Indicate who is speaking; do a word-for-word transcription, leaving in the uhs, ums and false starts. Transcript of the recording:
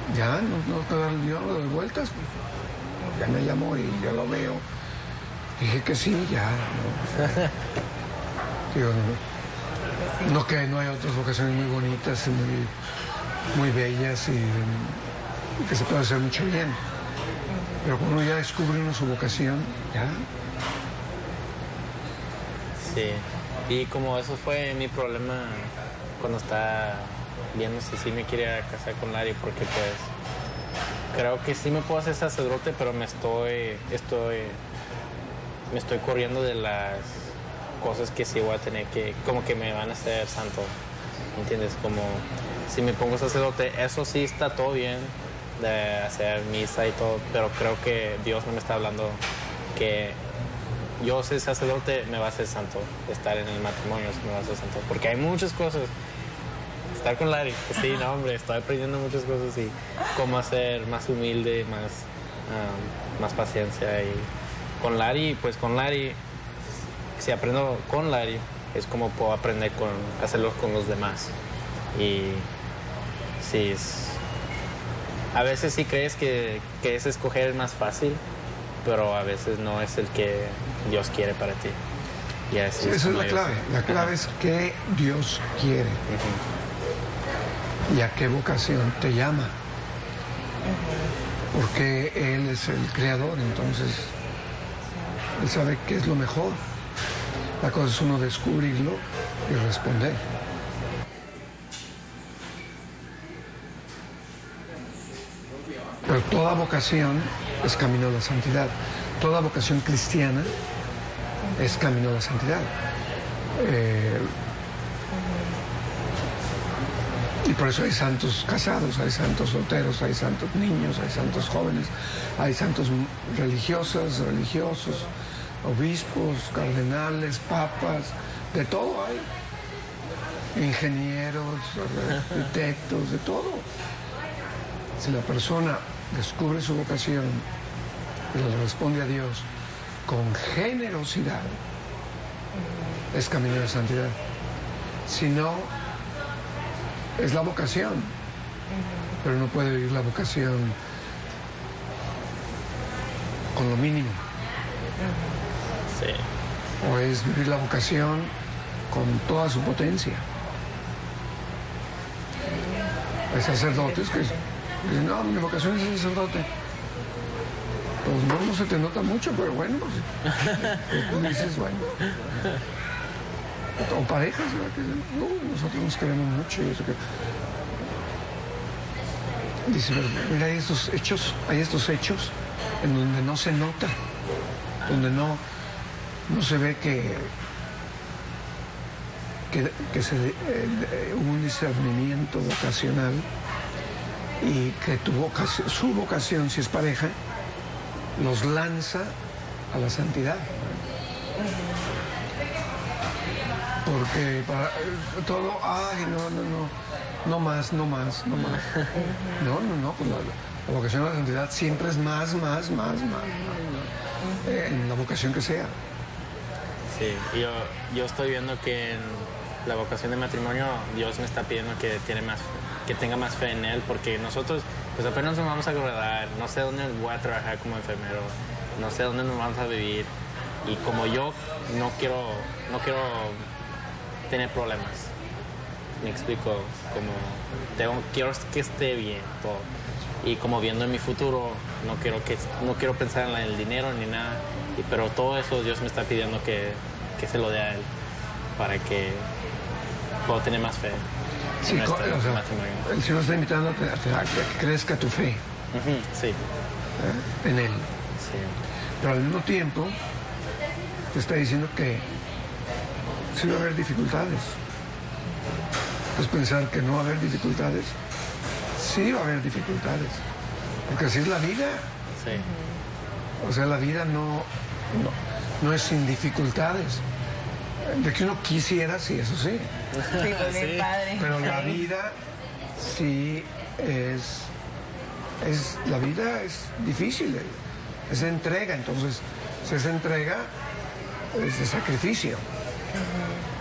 Speaker 1: ya, no, no, yo no doy vueltas. Ya me llamó y yo lo veo. Dije que sí, ya. No, digo, no, no que no hay otras vocaciones muy bonitas y muy, muy bellas y, y que se puede hacer mucho bien. Pero cuando uno ya descubre uno su vocación, ya.
Speaker 2: Sí, y como eso fue mi problema cuando estaba viendo si sí me quería casar con Larry, porque pues creo que sí me puedo hacer sacerdote, pero me estoy, estoy, me estoy corriendo de las cosas que sí voy a tener que, como que me van a hacer santo, ¿entiendes? Como si me pongo sacerdote, eso sí está todo bien, de hacer misa y todo, pero creo que Dios no me está hablando que yo ser sacerdote me va a hacer santo, estar en el matrimonio me va a hacer santo, porque hay muchas cosas. Estar con Larry, sí, no, hombre, estoy aprendiendo muchas cosas y cómo ser más humilde, más, um, más paciencia. Y con Larry, pues con Larry, si aprendo con Larry, es como puedo aprender con hacerlo con los demás. Y sí, es, a veces sí crees que, que es escoger el más fácil, pero a veces no es el que Dios quiere para ti. Y así
Speaker 1: sí,
Speaker 2: es
Speaker 1: esa es la
Speaker 2: yo
Speaker 1: clave.
Speaker 2: sé.
Speaker 1: La clave es que Dios quiere.
Speaker 2: Uh-huh.
Speaker 1: ¿Y a qué vocación te llama? Uh-huh. Porque Él es el creador, entonces Él sabe qué es lo mejor. La cosa es uno descubrirlo y responder. Pero toda vocación es camino a la santidad. Toda vocación cristiana es camino a la santidad. Eh, y por eso hay santos casados, hay santos solteros, hay santos niños, hay santos jóvenes, hay santos religiosos, religiosos, obispos, cardenales, papas, de todo hay. Ingenieros, arquitectos, de todo. Si la persona descubre su vocación y le responde a Dios con generosidad, es camino de santidad. Si no, es la vocación, pero no puede vivir la vocación con lo mínimo.
Speaker 2: Sí.
Speaker 1: O es vivir la vocación con toda su potencia. Hay sacerdotes que dicen, no, mi vocación es ser sacerdote. Pues no, no se te nota mucho, pero bueno, pues, pues tú dices, bueno. O parejas, ¿verdad? Que dicen, no, nosotros nos queremos mucho y eso que... Dice, mira, hay estos hechos, hay estos hechos en donde no se nota, donde no, no se ve que, que, que se, eh, hubo un discernimiento vocacional y que tu vocación, su vocación, si es pareja, los lanza a la santidad. Porque para todo, ay, no, no, no, no más, no más, no más. No, no, no, pues la, la vocación a la santidad siempre es más, más, más, más, más, más. Eh, en la vocación que sea.
Speaker 2: Sí, yo, yo estoy viendo que en la vocación de matrimonio Dios me está pidiendo que, tiene más, que tenga más fe en Él, porque nosotros pues apenas nos vamos a graduar, no sé dónde voy a trabajar como enfermero, no sé dónde nos vamos a vivir, y como yo no quiero, no quiero tener problemas, me explico, como tengo, quiero que esté bien todo, y como viendo en mi futuro no quiero que no quiero pensar en el dinero ni nada, y, pero todo eso Dios me está pidiendo que, que se lo dé a Él para que pueda tener más fe.
Speaker 1: Sí,
Speaker 2: en
Speaker 1: co-
Speaker 2: este
Speaker 1: o sea,
Speaker 2: matrimonio.
Speaker 1: el Señor está invitando a que, a que crezca tu fe.
Speaker 2: Uh-huh, sí.
Speaker 1: ¿Eh? En Él.
Speaker 2: Sí.
Speaker 1: Pero al mismo tiempo te está diciendo que sí va a haber dificultades. Pues pensar que no va a haber dificultades, sí va a haber dificultades, porque así es la vida.
Speaker 2: Sí.
Speaker 1: O sea, la vida no, no, no es sin dificultades. De que uno quisiera, sí, eso sí.
Speaker 3: Sí, pues bien
Speaker 2: Sí.
Speaker 3: padre.
Speaker 1: Pero la vida sí es, es, la vida es difícil, es entrega, entonces si es entrega, es de sacrificio.
Speaker 3: Uh-huh.